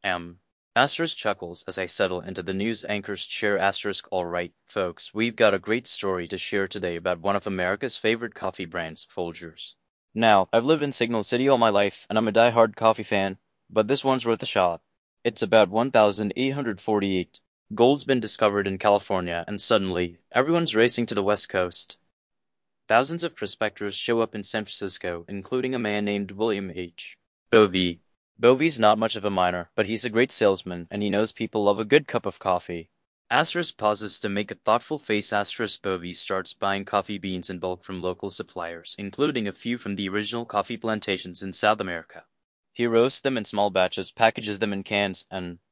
Asterisk chuckles as I settle into the news anchor's chair. Asterisk all right, folks, we've got a great story to share today about one of America's favorite coffee brands, Folgers. Now, I've lived in Signal City all my life, and I'm a die-hard coffee fan, but this one's worth a shot. It's about 1848. Gold's been discovered in California, and suddenly, everyone's racing to the West Coast. Thousands of prospectors show up in San Francisco, including a man named William H. Bovee. Bovey's not much of a miner, but he's a great salesman, and he knows people love a good cup of coffee. Asterisk pauses to make a thoughtful face. Asterisk Bovee starts buying coffee beans in bulk from local suppliers, including a few from the original coffee plantations in South America. He roasts them in small batches, packages them in cans, and